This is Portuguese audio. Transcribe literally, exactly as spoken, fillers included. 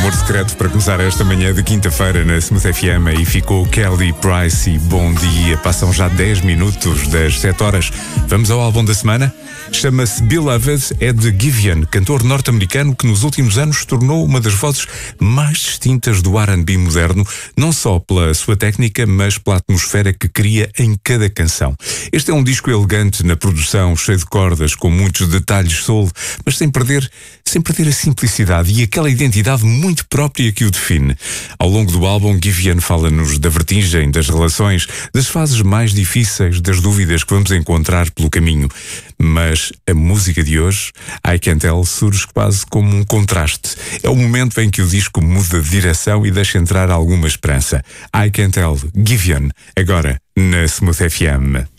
amor secreto para começar esta manhã de quinta-feira na Smooth F M e ficou Kelly Price e Bom Dia. Passam já dez minutos das sete horas. Vamos ao álbum da semana? Chama-se Beloved, é de Giveon, cantor norte-americano que nos últimos anos se tornou uma das vozes mais distintas do R and B moderno, não só pela sua técnica, mas pela atmosfera que cria em cada canção. Este é um disco elegante na produção, cheio de cordas, com muitos detalhes soul, mas sem perder, sem perder a simplicidade e aquela identidade muito própria que o define. Ao longo do álbum, Giveon fala-nos da vertigem, das relações, das fases mais difíceis, das dúvidas que vamos encontrar pelo caminho. Mas a música de hoje, I Can Tell, surge quase como um contraste. É o momento em que o disco muda de direção e deixa entrar alguma esperança. I Can Tell, Giveon, agora na Smooth F M.